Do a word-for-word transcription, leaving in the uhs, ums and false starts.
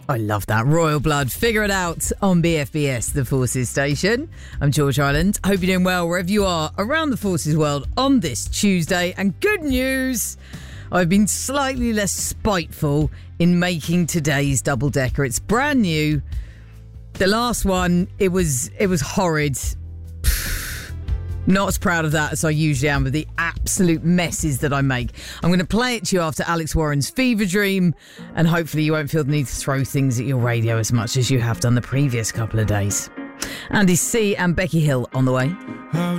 I love that. Royal Blood. Figure it out on B F B S, the Forces station. I'm George Ireland. Hope you're doing well wherever you are around the Forces world on this Tuesday. And good news, I've been slightly less spiteful in making today's double-decker. It's brand new. The last one, it was it was horrid. Not as proud of that as I usually am with the absolute messes that I make. I'm going to play it to you after Alex Warren's Fever Dream, and hopefully you won't feel the need to throw things at your radio as much as you have done the previous couple of days. Andy C and Becky Hill on the way. How